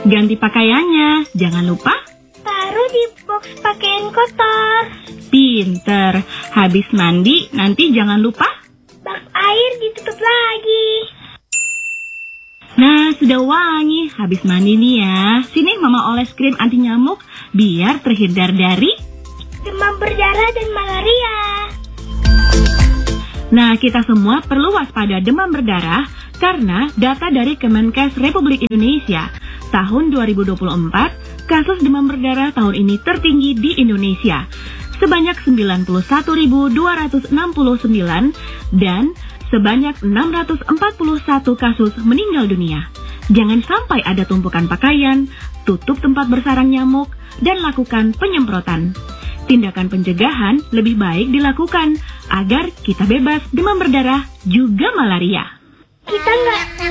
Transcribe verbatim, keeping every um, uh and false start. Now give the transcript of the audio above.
Ganti pakaiannya, jangan lupa. Taruh di box pakaian kotor. Pinter. Habis mandi, nanti jangan lupa. Bak air ditutup lagi. Nah, sudah wangi. Habis mandi nih ya. Sini Mama oles krim anti nyamuk biar terhindar dari demam berdarah dan malaria. Nah, kita semua perlu waspada demam berdarah karena data dari Kemenkes Republik Indonesia tahun dua ribu dua puluh empat, kasus demam berdarah tahun ini tertinggi di Indonesia, sebanyak sembilan puluh satu ribu dua ratus enam puluh sembilan dan sebanyak enam ratus empat puluh satu kasus meninggal dunia. Jangan sampai ada tumpukan pakaian, tutup tempat bersarang nyamuk, dan lakukan penyemprotan. Tindakan pencegahan lebih baik dilakukan agar kita bebas demam berdarah juga malaria. Kita nggak